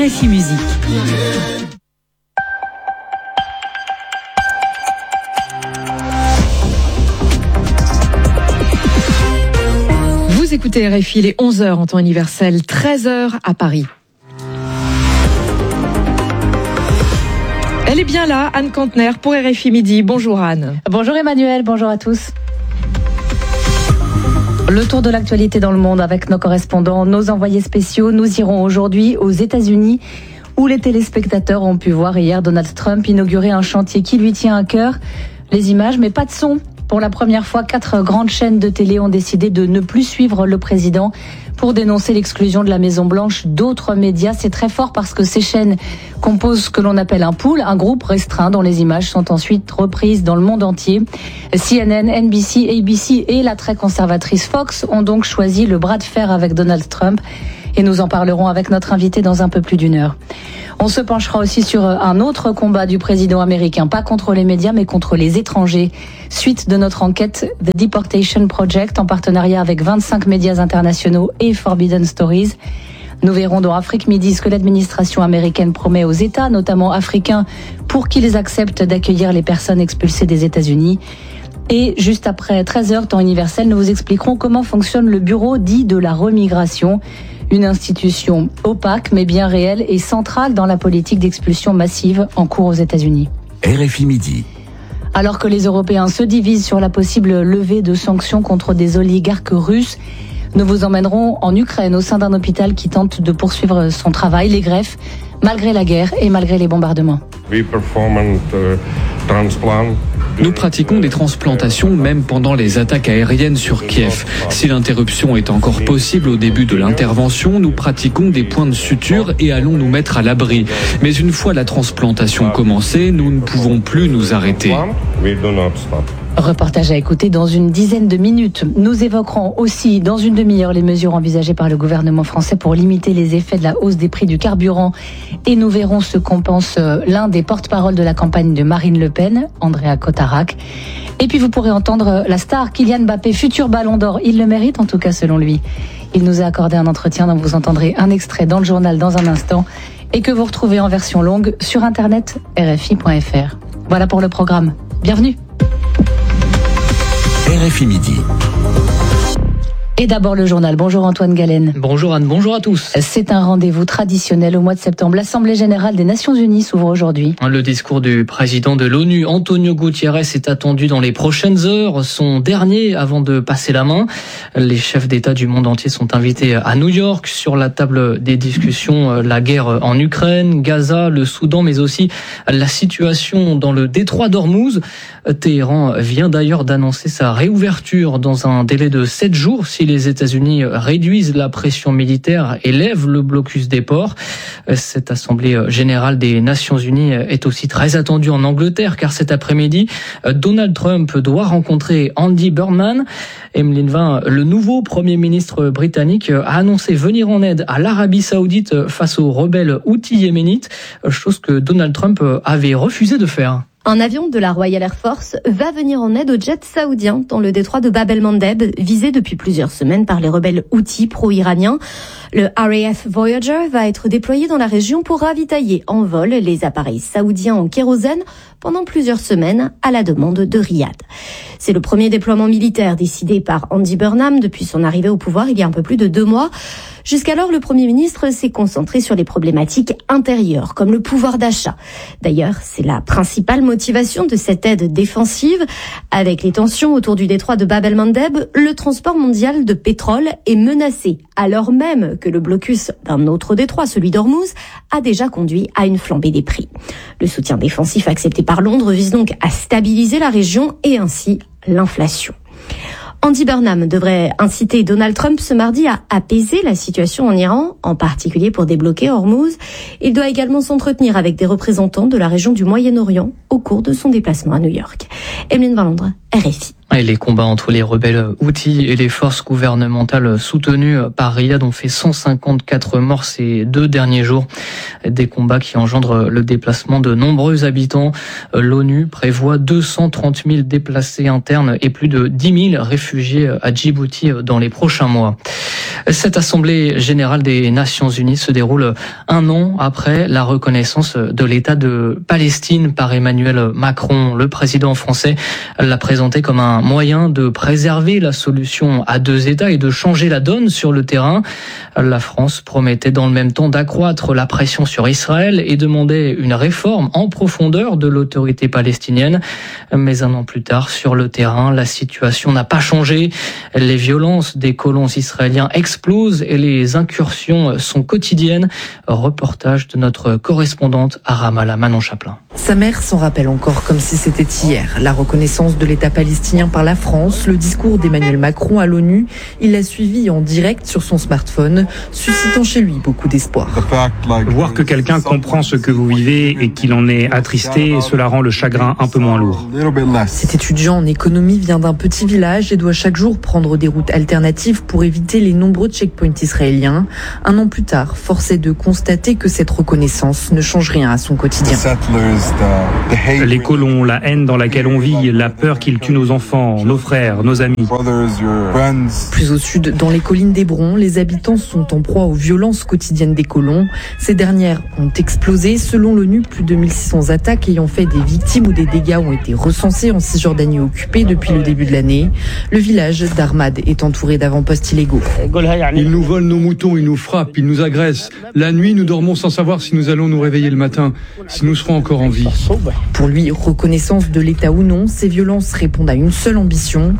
RFI Musique. Vous écoutez RFI, il est 11h en temps universel, 13h à Paris. Elle est bien là, Anne Kantner pour RFI Midi. Bonjour Anne. Bonjour Emmanuel, bonjour à tous. Le tour de l'actualité dans le monde avec nos correspondants, nos envoyés spéciaux. Nous irons aujourd'hui aux États-Unis où les téléspectateurs ont pu voir hier Donald Trump inaugurer un chantier qui lui tient à cœur. Les images, mais pas de son. Pour la première fois, 4 grandes chaînes de télé ont décidé de ne plus suivre le président pour dénoncer l'exclusion de la Maison-Blanche d'autres médias. C'est très fort parce que ces chaînes composent ce que l'on appelle un pool, un groupe restreint dont les images sont ensuite reprises dans le monde entier. CNN, NBC, ABC et la très conservatrice Fox ont donc choisi le bras de fer avec Donald Trump. Et nous en parlerons avec notre invité dans un peu plus d'une heure. On se penchera aussi sur un autre combat du président américain, pas contre les médias, mais contre les étrangers. Suite de notre enquête The Deportation Project, en partenariat avec 25 médias internationaux et Forbidden Stories. Nous verrons dans Afrique Midi ce que l'administration américaine promet aux États, notamment africains, pour qu'ils acceptent d'accueillir les personnes expulsées des États-Unis. Et juste après 13h, temps universel, nous vous expliquerons comment fonctionne le bureau dit de la remigration. Une institution opaque mais bien réelle et centrale dans la politique d'expulsion massive en cours aux États-Unis. RFI Midi. Alors que les Européens se divisent sur la possible levée de sanctions contre des oligarques russes, nous vous emmènerons en Ukraine au sein d'un hôpital qui tente de poursuivre son travail, les greffes, malgré la guerre et malgré les bombardements. Nous pratiquons des transplantations même pendant les attaques aériennes sur Kiev. Si l'interruption est encore possible au début de l'intervention, nous pratiquons des points de suture et allons nous mettre à l'abri. Mais une fois la transplantation commencée, nous ne pouvons plus nous arrêter. Reportage à écouter dans une dizaine de minutes. Nous évoquerons aussi dans une demi-heure les mesures envisagées par le gouvernement français pour limiter les effets de la hausse des prix du carburant. Et nous verrons ce qu'en pense l'un des porte-parole de la campagne de Marine Le Pen, Andrea Cotarac. Et puis vous pourrez entendre la star Kylian Mbappé, futur Ballon d'Or. Il le mérite en tout cas selon lui. Il nous a accordé un entretien dont vous entendrez un extrait dans le journal dans un instant et que vous retrouvez en version longue sur internet rfi.fr. Voilà pour le programme. Bienvenue. RFI Midi. Et d'abord le journal. Bonjour Antoine Galen. Bonjour Anne, bonjour à tous. C'est un rendez-vous traditionnel au mois de septembre. L'Assemblée générale des Nations Unies s'ouvre aujourd'hui. Le discours du président de l'ONU, Antonio Guterres, est attendu dans les prochaines heures. Son dernier avant de passer la main. Les chefs d'État du monde entier sont invités à New York. Sur la table des discussions, la guerre en Ukraine, Gaza, le Soudan, mais aussi la situation dans le détroit d'Ormuz. Téhéran vient d'ailleurs d'annoncer sa réouverture dans un délai de 7 jours si les États-Unis réduisent la pression militaire et lèvent le blocus des ports. Cette assemblée générale des Nations Unies est aussi très attendue en Angleterre car cet après-midi, Donald Trump doit rencontrer Andy Burnham. Emeline Vin, le nouveau Premier ministre britannique, a annoncé venir en aide à l'Arabie Saoudite face aux rebelles houthis yéménites, chose que Donald Trump avait refusé de faire. Un avion de la Royal Air Force va venir en aide aux jets saoudiens dans le détroit de Bab el-Mandeb, visé depuis plusieurs semaines par les rebelles houthis pro-iraniens. Le RAF Voyager va être déployé dans la région pour ravitailler en vol les appareils saoudiens en kérosène pendant plusieurs semaines à la demande de Riyad. C'est le premier déploiement militaire décidé par Andy Burnham depuis son arrivée au pouvoir il y a un peu plus de 2 mois. Jusqu'alors, le Premier ministre s'est concentré sur les problématiques intérieures, comme le pouvoir d'achat. D'ailleurs, c'est la principale motivation de cette aide défensive. Avec les tensions autour du détroit de Bab el-Mandeb, le transport mondial de pétrole est menacé, alors même que le blocus d'un autre détroit, celui d'Ormuz, a déjà conduit à une flambée des prix. Le soutien défensif accepté par Londres vise donc à stabiliser la région et ainsi l'inflation. Andy Burnham devrait inciter Donald Trump ce mardi à apaiser la situation en Iran, en particulier pour débloquer Hormuz. Il doit également s'entretenir avec des représentants de la région du Moyen-Orient au cours de son déplacement à New York. Emeline Van Londres, RFI. Et les combats entre les rebelles houthis et les forces gouvernementales soutenues par Riyad ont fait 154 morts ces 2 derniers jours. Des combats qui engendrent le déplacement de nombreux habitants. L'ONU prévoit 230 000 déplacés internes et plus de 10 000 réfugiés à Djibouti dans les prochains mois. Cette assemblée générale des Nations Unies se déroule un an après la reconnaissance de l'État de Palestine par Emmanuel Macron. Le président français l'a présenté comme un moyen de préserver la solution à deux États et de changer la donne sur le terrain. La France promettait dans le même temps d'accroître la pression sur Israël et demandait une réforme en profondeur de l'autorité palestinienne. Mais un an plus tard, sur le terrain, la situation n'a pas changé. Les violences des colons israéliens explosent et les incursions sont quotidiennes. Reportage de notre correspondante à Ramallah, Manon Chaplin. Sa mère s'en rappelle encore comme si c'était hier. La reconnaissance de l'État palestinien par la France, le discours d'Emmanuel Macron à l'ONU, il l'a suivi en direct sur son smartphone, suscitant chez lui beaucoup d'espoir. Voir que quelqu'un comprend ce que vous vivez et qu'il en est attristé, cela rend le chagrin un peu moins lourd. Cet étudiant en économie vient d'un petit village et doit chaque jour prendre des routes alternatives pour éviter les nombreux checkpoints israéliens. Un an plus tard, force est de constater que cette reconnaissance ne change rien à son quotidien. Les colons, la haine dans laquelle on vit, la peur qu'ils tuent nos enfants, nos frères, nos amis. Plus au sud, dans les collines d'Hébron, les habitants sont en proie aux violences quotidiennes des colons. Ces dernières ont explosé. Selon l'ONU, plus de 1600 attaques ayant fait des victimes ou des dégâts ont été recensés en Cisjordanie occupée depuis le début de l'année. Le village d'Armad est entouré d'avant-postes illégaux. Ils nous volent nos moutons, ils nous frappent, ils nous agressent. La nuit, nous dormons sans savoir si nous allons nous réveiller le matin, si nous serons encore en vie. Pour lui, reconnaissance de l'État ou non, ces violences répondent à une seule ambition.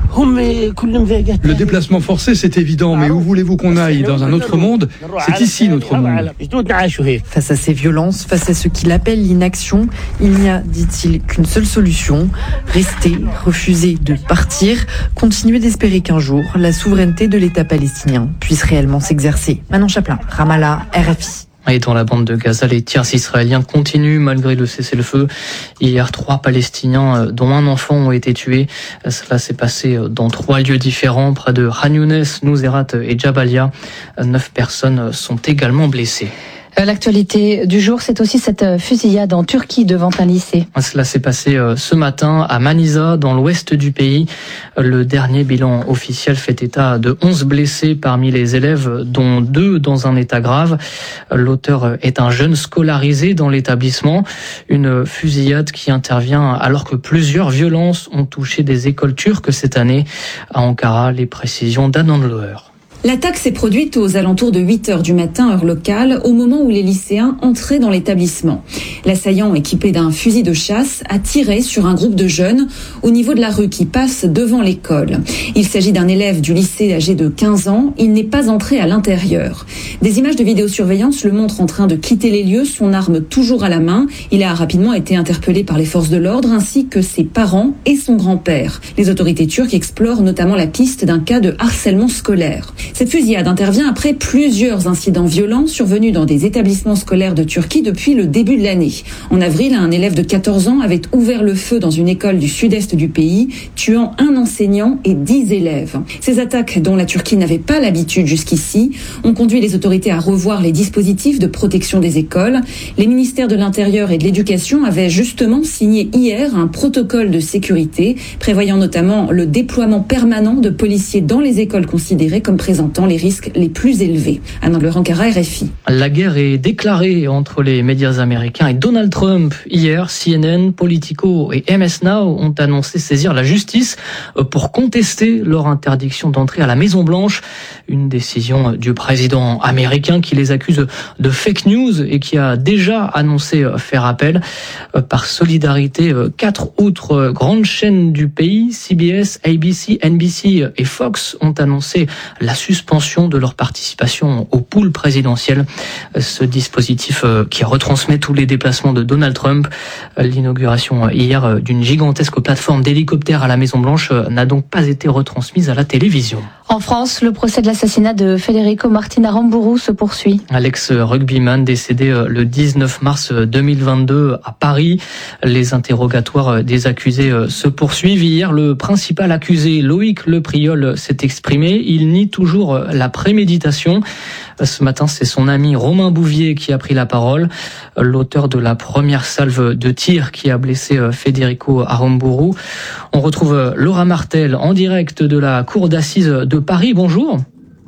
Le déplacement forcé, c'est évident, mais où voulez-vous qu'on aille? Dans un autre monde? C'est ici notre monde. Face à ces violences, face à ce qu'il appelle l'inaction, il n'y a, dit-il, qu'une seule solution. Rester, refuser de partir, continuer d'espérer qu'un jour, la souveraineté de l'État palestinien puisse réellement s'exercer. Manon Chaplin, Ramallah, RFI. Et dans la bande de Gaza, les tirs israéliens continuent malgré le cessez-le-feu. Hier, 3 Palestiniens, dont un enfant, ont été tués. Cela s'est passé dans 3 lieux différents, près de Khan Younes, Nuseirat et Jabalia. 9 personnes sont également blessées. L'actualité du jour, c'est aussi cette fusillade en Turquie devant un lycée. Cela s'est passé ce matin à Manisa, dans l'ouest du pays. Le dernier bilan officiel fait état de 11 blessés parmi les élèves, dont 2 dans un état grave. L'auteur est un jeune scolarisé dans l'établissement. Une fusillade qui intervient alors que plusieurs violences ont touché des écoles turques cette année. À Ankara, les précisions d'Anand Loher. L'attaque s'est produite aux alentours de 8h du matin, heure locale, au moment où les lycéens entraient dans l'établissement. L'assaillant, équipé d'un fusil de chasse, a tiré sur un groupe de jeunes au niveau de la rue qui passe devant l'école. Il s'agit d'un élève du lycée âgé de 15 ans. Il n'est pas entré à l'intérieur. Des images de vidéosurveillance le montrent en train de quitter les lieux, son arme toujours à la main. Il a rapidement été interpellé par les forces de l'ordre ainsi que ses parents et son grand-père. Les autorités turques explorent notamment la piste d'un cas de harcèlement scolaire. Cette fusillade intervient après plusieurs incidents violents survenus dans des établissements scolaires de Turquie depuis le début de l'année. En avril, un élève de 14 ans avait ouvert le feu dans une école du sud-est du pays, tuant un enseignant et 10 élèves. Ces attaques, dont la Turquie n'avait pas l'habitude jusqu'ici, ont conduit les autorités à revoir les dispositifs de protection des écoles. Les ministères de l'Intérieur et de l'Éducation avaient justement signé hier un protocole de sécurité, prévoyant notamment le déploiement permanent de policiers dans les écoles considérées comme présentant les risques les plus élevés. Anand Loher, Ankara, RFI. La guerre est déclarée entre les médias américains et Donald Trump. Hier, CNN, Politico et MS Now ont annoncé saisir la justice pour contester leur interdiction d'entrée à la Maison-Blanche. Une décision du président américain qui les accuse de fake news et qui a déjà annoncé faire appel. Par solidarité, 4 autres grandes chaînes du pays, CBS, ABC, NBC et Fox, ont annoncé la suspension de leur participation au pool présidentiel. Ce dispositif qui retransmet tous les déplacements de Donald Trump. L'inauguration hier d'une gigantesque plateforme d'hélicoptères à la Maison-Blanche n'a donc pas été retransmise à la télévision. En France, le procès de l'assassinat de Federico Martin Aramburu se poursuit. L'ex-rugbyman décédé le 19 mars 2022 à Paris. Les interrogatoires des accusés se poursuivent. Hier, le principal accusé, Loïc Lepriol, s'est exprimé. Il nie toujours la préméditation. Ce matin, c'est son ami Romain Bouvier qui a pris la parole. L'auteur de la première salve de tir qui a blessé Federico Aramburu. On retrouve Laura Martel en direct de la cour d'assises de Paris. Bonjour.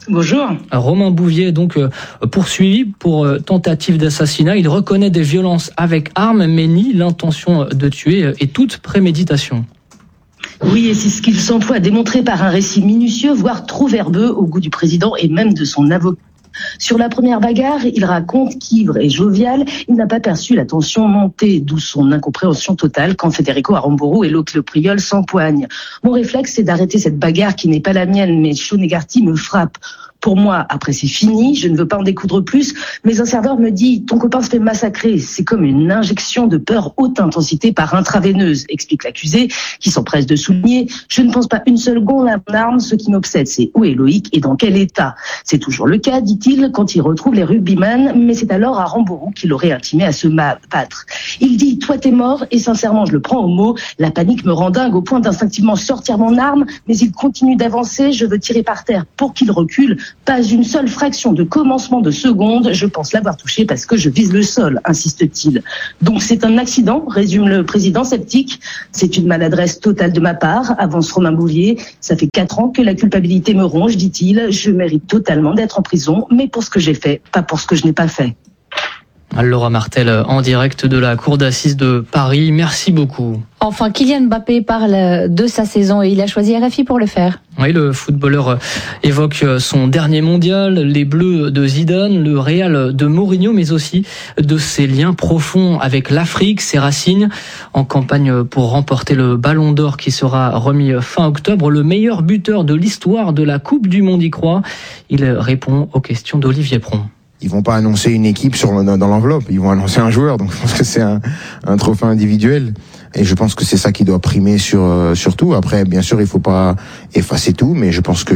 Bonjour. Romain Bouvier est donc poursuivi pour tentative d'assassinat. Il reconnaît des violences avec arme, mais nie l'intention de tuer et toute préméditation. Oui, et c'est ce qu'il s'emploie à démontrer par un récit minutieux, voire trop verbeux au goût du président et même de son avocat. Sur la première bagarre, il raconte qu'ivre et jovial, il n'a pas perçu la tension monter, d'où son incompréhension totale quand Federico Aramburu et Locke Le Priol s'empoignent. Mon réflexe, c'est d'arrêter cette bagarre qui n'est pas la mienne, mais Shonegarty me frappe. Pour moi, après c'est fini, je ne veux pas en découdre plus, mais un serveur me dit « ton copain se fait massacrer ». C'est comme une injection de peur haute intensité par intraveineuse, explique l'accusé, qui s'empresse de souligner « je ne pense pas une seule seconde à mon arme, ce qui m'obsède, c'est où est Loïc et dans quel état ?» C'est toujours le cas, dit-il, quand il retrouve les rugbyman, mais c'est alors Aramburu qui l'aurait intimé à se battre. Il dit « toi t'es mort » et sincèrement je le prends au mot, la panique me rend dingue au point d'instinctivement sortir mon arme, mais il continue d'avancer, je veux tirer par terre pour qu'il recule. Pas une seule fraction de commencement de seconde, je pense l'avoir touché parce que je vise le sol, insiste-t-il. Donc c'est un accident, résume le président sceptique. C'est une maladresse totale de ma part, avance Romain Bouvier. Ça fait 4 ans que la culpabilité me ronge, dit-il. Je mérite totalement d'être en prison, mais pour ce que j'ai fait, pas pour ce que je n'ai pas fait. Laura Martel en direct de la cour d'assises de Paris. Merci beaucoup. Enfin, Kylian Mbappé parle de sa saison et il a choisi RFI pour le faire. Oui, le footballeur évoque son dernier mondial, les Bleus de Zidane, le Real de Mourinho, mais aussi de ses liens profonds avec l'Afrique, ses racines. En campagne pour remporter le Ballon d'Or qui sera remis fin octobre, le meilleur buteur de l'histoire de la Coupe du Monde y croit. Il répond aux questions d'Olivier Pron. Ils vont pas annoncer une équipe dans l'enveloppe, ils vont annoncer un joueur. Donc je pense que c'est un trophée individuel. Et je pense que c'est ça qui doit primer sur tout. Après, bien sûr, il faut pas effacer tout, mais je pense que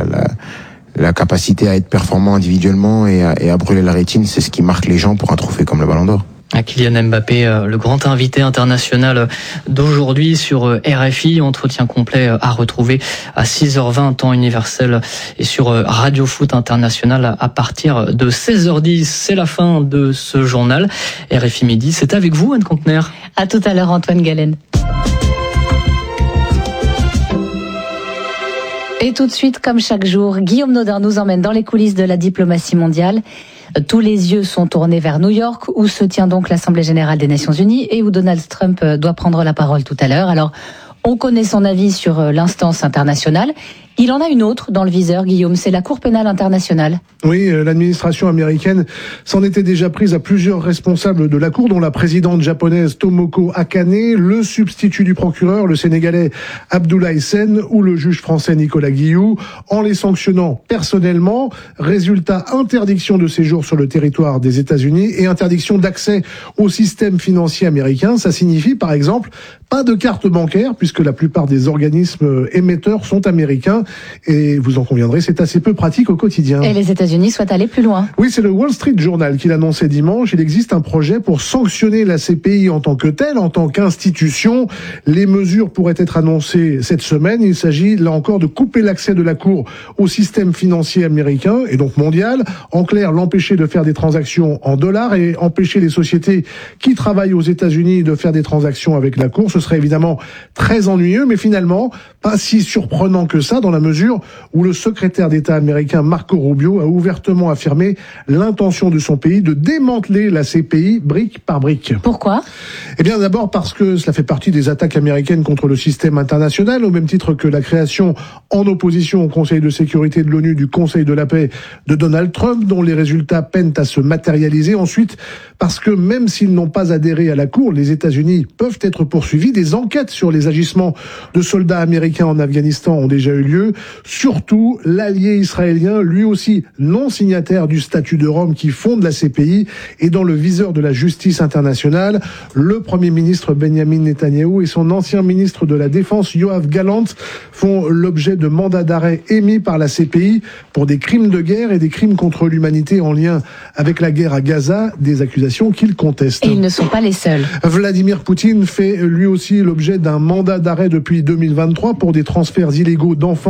la capacité à être performant individuellement et à brûler la rétine, c'est ce qui marque les gens pour un trophée comme le Ballon d'Or. Kylian Mbappé, le grand invité international d'aujourd'hui sur RFI. Entretien complet à retrouver à 6h20 temps universel et sur Radio Foot International à partir de 16h10. C'est la fin de ce journal. RFI Midi, c'est avec vous, Anne Contener. À tout à l'heure, Antoine Galen. Et tout de suite, comme chaque jour, Guillaume Nodin nous emmène dans les coulisses de la diplomatie mondiale. Tous les yeux sont tournés vers New York, où se tient donc l'Assemblée générale des Nations Unies et où Donald Trump doit prendre la parole tout à l'heure. Alors, on connaît son avis sur l'instance internationale. Il en a une autre dans le viseur, Guillaume, c'est la Cour pénale internationale. Oui, l'administration américaine s'en était déjà prise à plusieurs responsables de la Cour, dont la présidente japonaise Tomoko Akane, le substitut du procureur, le Sénégalais Abdoulaye Sène, ou le juge français Nicolas Guillou, en les sanctionnant personnellement. Résultat, interdiction de séjour sur le territoire des États-Unis et interdiction d'accès au système financier américain. Ça signifie, par exemple, pas de carte bancaire, puisque la plupart des organismes émetteurs sont américains. Et vous en conviendrez, c'est assez peu pratique au quotidien. Et les États-Unis souhaitent aller plus loin. Oui, c'est le Wall Street Journal qui l'annonçait dimanche. Il existe un projet pour sanctionner la CPI en tant que telle, en tant qu'institution. Les mesures pourraient être annoncées cette semaine. Il s'agit, là encore, de couper l'accès de la Cour au système financier américain, et donc mondial. En clair, l'empêcher de faire des transactions en dollars et empêcher les sociétés qui travaillent aux États-Unis de faire des transactions avec la Cour. Ce serait évidemment très ennuyeux, mais finalement, pas si surprenant que ça, dans la mesure où le secrétaire d'État américain Marco Rubio a ouvertement affirmé l'intention de son pays de démanteler la CPI brique par brique. Pourquoi ? Eh bien d'abord parce que cela fait partie des attaques américaines contre le système international, au même titre que la création en opposition au Conseil de sécurité de l'ONU du Conseil de la paix de Donald Trump, dont les résultats peinent à se matérialiser. Ensuite, parce que même s'ils n'ont pas adhéré à la Cour, les États-Unis peuvent être poursuivis. Des enquêtes sur les agissements de soldats américains en Afghanistan ont déjà eu lieu. Surtout, l'allié israélien, lui aussi non signataire du statut de Rome qui fonde la CPI, est dans le viseur de la justice internationale. Le Premier ministre Benjamin Netanyahou et son ancien ministre de la Défense Yoav Gallant font l'objet de mandats d'arrêt émis par la CPI pour des crimes de guerre et des crimes contre l'humanité en lien avec la guerre à Gaza, des accusations qu'ils contestent. Et ils ne sont pas les seuls. Vladimir Poutine fait lui aussi l'objet d'un mandat d'arrêt depuis 2023 pour des transferts illégaux d'enfants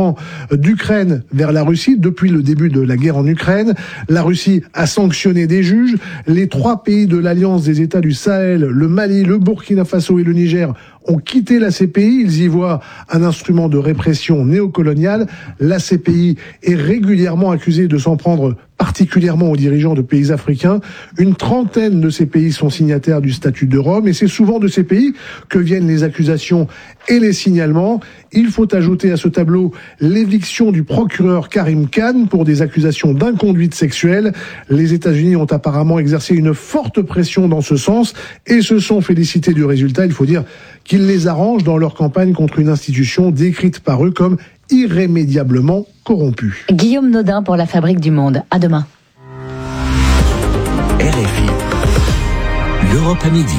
rapprochement d'Ukraine vers la Russie depuis le début de la guerre en Ukraine. La Russie a sanctionné des juges. Les 3 pays de l'Alliance des États du Sahel, le Mali, le Burkina Faso et le Niger, ont quitté la CPI. Ils y voient un instrument de répression néocoloniale. La CPI est régulièrement accusée de s'en prendre particulièrement aux dirigeants de pays africains. Une trentaine de ces pays sont signataires du statut de Rome et c'est souvent de ces pays que viennent les accusations et les signalements. Il faut ajouter à ce tableau l'éviction du procureur Karim Khan pour des accusations d'inconduite sexuelle. Les États-Unis ont apparemment exercé une forte pression dans ce sens et se sont félicités du résultat. Il faut dire qu'ils les arrangent dans leur campagne contre une institution décrite par eux comme irrémédiablement corrompue. Guillaume Nodin pour la Fabrique du Monde. À demain. RFI. L'Europe à midi.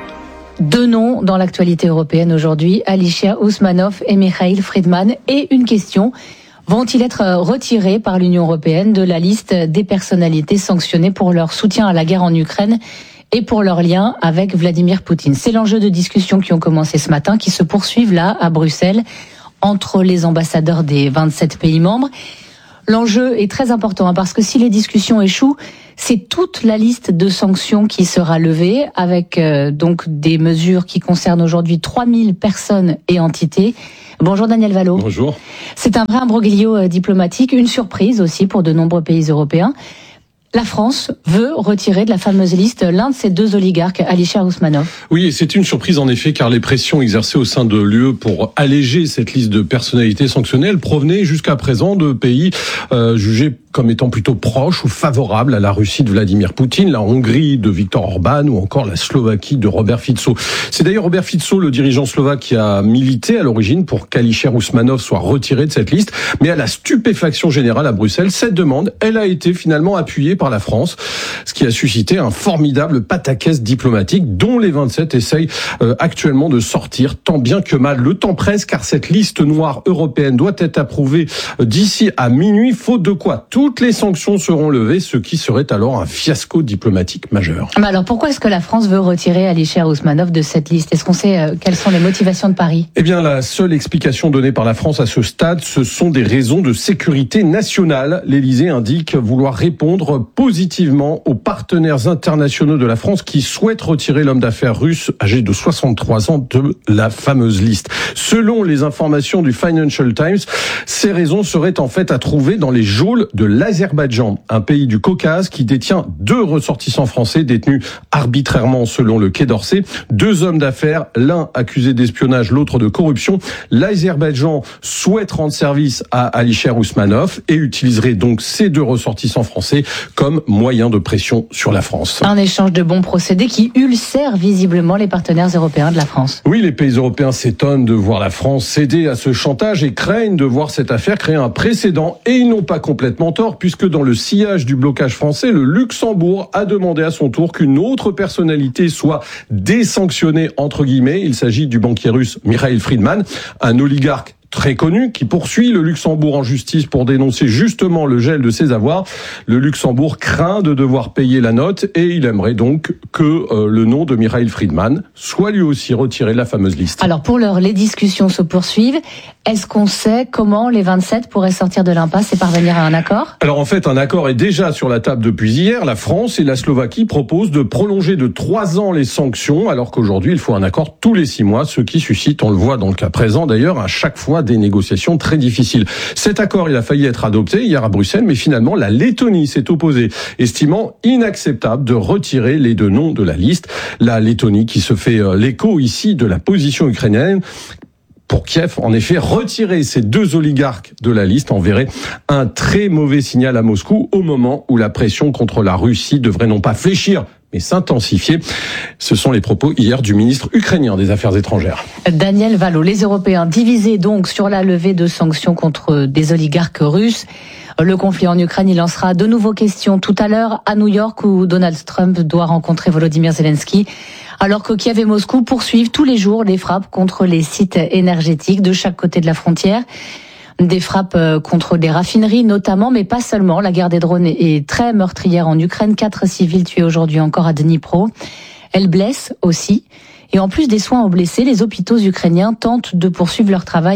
2 noms dans l'actualité européenne aujourd'hui, Alisher Ousmanov et Mikhail Friedman. Et une question, vont-ils être retirés par l'Union européenne de la liste des personnalités sanctionnées pour leur soutien à la guerre en Ukraine et pour leur lien avec Vladimir Poutine? C'est l'enjeu de discussions qui ont commencé ce matin, qui se poursuivent là, à Bruxelles, entre les ambassadeurs des 27 pays membres. L'enjeu est très important parce que si les discussions échouent, c'est toute la liste de sanctions qui sera levée avec donc des mesures qui concernent aujourd'hui 3000 personnes et entités. Bonjour Daniel Vallot. Bonjour. C'est un vrai imbroglio diplomatique, une surprise aussi pour de nombreux pays européens. La France veut retirer de la fameuse liste l'un de ces 2 oligarques, Alisher Ousmanov. Oui, et c'est une surprise en effet, car les pressions exercées au sein de l'UE pour alléger cette liste de personnalités sanctionnées provenaient jusqu'à présent de pays jugés comme étant plutôt proches ou favorables à la Russie de Vladimir Poutine, la Hongrie de Viktor Orban ou encore la Slovaquie de Robert Fico. C'est d'ailleurs Robert Fico, le dirigeant slovaque, qui a milité à l'origine pour qu'Alisher Ousmanov soit retiré de cette liste. Mais à la stupéfaction générale à Bruxelles, cette demande, elle a été finalement appuyée par la France, ce qui a suscité un formidable pataquès diplomatique dont les 27 essayent actuellement de sortir tant bien que mal. Le temps presse car cette liste noire européenne doit être approuvée d'ici à minuit, faute de quoi toutes les sanctions seront levées, ce qui serait alors un fiasco diplomatique majeur. Mais alors pourquoi est-ce que la France veut retirer Alisher Ousmanov de cette liste? Est-ce qu'on sait quelles sont les motivations de Paris? Eh bien, la seule explication donnée par la France à ce stade, ce sont des raisons de sécurité nationale. L'Élysée indique vouloir répondre positivement aux partenaires internationaux de la France qui souhaitent retirer l'homme d'affaires russe âgé de 63 ans de la fameuse liste. Selon les informations du Financial Times, ces raisons seraient en fait à trouver dans les geôles de l'Azerbaïdjan, un pays du Caucase qui détient 2 ressortissants français détenus arbitrairement selon le Quai d'Orsay. 2 hommes d'affaires, l'un accusé d'espionnage, l'autre de corruption. L'Azerbaïdjan souhaite rendre service à Alisher Ousmanov et utiliserait donc ces 2 ressortissants français comme moyen de pression sur la France. Un échange de bons procédés qui ulcère visiblement les partenaires européens de la France. Oui, les pays européens s'étonnent de voir la France céder à ce chantage et craignent de voir cette affaire créer un précédent. Et ils n'ont pas complètement tort, puisque dans le sillage du blocage français, le Luxembourg a demandé à son tour qu'une autre personnalité soit désanctionnée, entre guillemets. Il s'agit du banquier russe Mikhail Friedman, un oligarque très connu, qui poursuit le Luxembourg en justice pour dénoncer justement le gel de ses avoirs. Le Luxembourg craint de devoir payer la note et il aimerait donc que le nom de Mikhail Friedman soit lui aussi retiré de la fameuse liste. Alors pour l'heure, les discussions se poursuivent. Est-ce qu'on sait comment les 27 pourraient sortir de l'impasse et parvenir à un accord? Alors en fait, un accord est déjà sur la table depuis hier. La France et la Slovaquie proposent de prolonger de 3 ans les sanctions, alors qu'aujourd'hui, il faut un accord tous les 6 mois, ce qui suscite, on le voit dans le cas présent d'ailleurs, à chaque fois des négociations très difficiles. Cet accord, il a failli être adopté hier à Bruxelles, mais finalement, la Lettonie s'est opposée, estimant inacceptable de retirer les 2 noms de la liste. La Lettonie qui se fait l'écho ici de la position ukrainienne. Pour Kiev, en effet, retirer ces 2 oligarques de la liste enverrait un très mauvais signal à Moscou au moment où la pression contre la Russie devrait non pas fléchir, mais s'intensifier. Ce sont les propos hier du ministre ukrainien des Affaires étrangères. Daniel Vallot, les Européens divisés donc sur la levée de sanctions contre des oligarques russes. Le conflit en Ukraine, il lancera de nouveaux questions tout à l'heure à New York où Donald Trump doit rencontrer Volodymyr Zelensky. Alors que Kiev et Moscou poursuivent tous les jours les frappes contre les sites énergétiques de chaque côté de la frontière. Des frappes contre des raffineries notamment, mais pas seulement. La guerre des drones est très meurtrière en Ukraine. 4 civils tués aujourd'hui encore à Dnipro. Elle blesse aussi. Et en plus des soins aux blessés, les hôpitaux ukrainiens tentent de poursuivre leur travail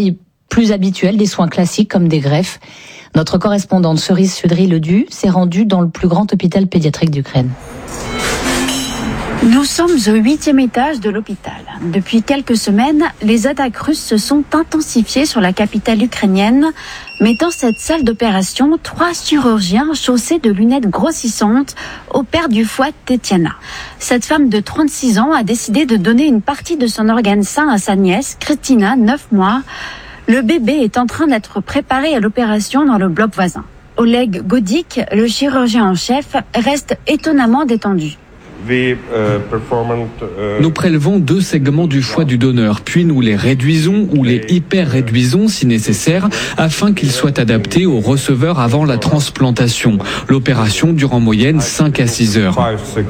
plus habituels des soins classiques comme des greffes. Notre correspondante Cerise Sudry-Ledu s'est rendue dans le plus grand hôpital pédiatrique d'Ukraine. Nous sommes au 8e étage de l'hôpital. Depuis quelques semaines, les attaques russes se sont intensifiées sur la capitale ukrainienne, mettant cette salle d'opération 3 chirurgiens chaussés de lunettes grossissantes opèrent du foie Tetiana. Cette femme de 36 ans a décidé de donner une partie de son organe sain à sa nièce, Kristina, 9 mois. Le bébé est en train d'être préparé à l'opération dans le bloc voisin. Oleg Godik, le chirurgien en chef, reste étonnamment détendu. Nous prélevons 2 segments du foie du donneur, puis nous les réduisons ou les hyper-réduisons si nécessaire, afin qu'ils soient adaptés au receveur avant la transplantation. L'opération dure en moyenne 5 à 6 heures.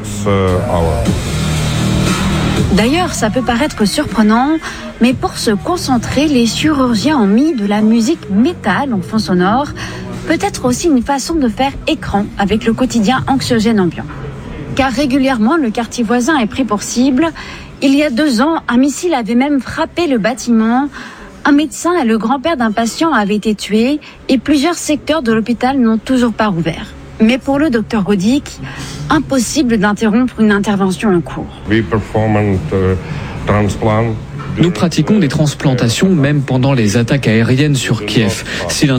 D'ailleurs, ça peut paraître surprenant, mais pour se concentrer, les chirurgiens ont mis de la musique métal en fond sonore, peut-être aussi une façon de faire écran avec le quotidien anxiogène ambiant. Car régulièrement, le quartier voisin est pris pour cible. Il y a 2 ans, un missile avait même frappé le bâtiment. Un médecin et le grand-père d'un patient avaient été tués et plusieurs secteurs de l'hôpital n'ont toujours pas rouvert. Mais pour le docteur Godik, impossible d'interrompre une intervention en cours. Nous pratiquons des transplantations même pendant les attaques aériennes sur Kiev. Si